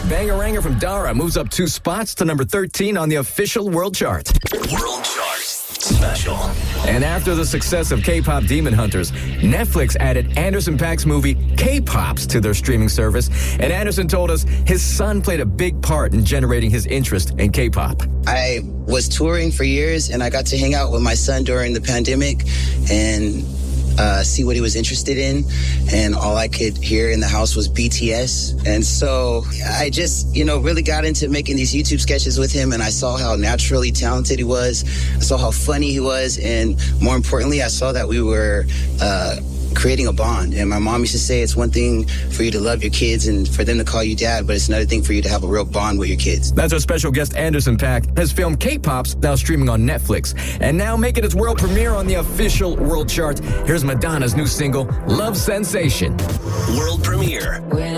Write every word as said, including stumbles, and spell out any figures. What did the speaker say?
Bangeranger from Dara moves up two spots to number thirteen on the official world chart. World Chart Special. And after the success of K-pop Demon Hunters, Netflix added Anderson .Paak's movie K-Pops to their streaming service. And Anderson told us his son played a big part in generating his interest in K-pop. I was touring for years, and I got to hang out with my son during the pandemic and uh, see what he was interested in. And all I could hear in the house was B T S. And so I just, you know, really got into making these YouTube sketches with him, and I saw how naturally talented he was. I saw how funny he was, and more importantly, I saw that we were uh, creating a bond. And my mom used to say it's one thing for you to love your kids and for them to call you dad, but it's another thing for you to have a real bond with your kids. That's our special guest, Anderson .Paak. His film K-Pops, now streaming on Netflix. And now making its world premiere on the official world chart. Here's Madonna's new single, Love Sensation. World premiere.